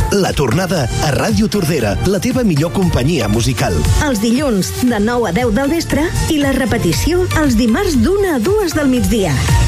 La tornada a Ràdio Tordera, la teva millor companyia musical. Els dilluns de 9 a 10 del vespre i la repetició els dimarts d'1 a 2 del migdia.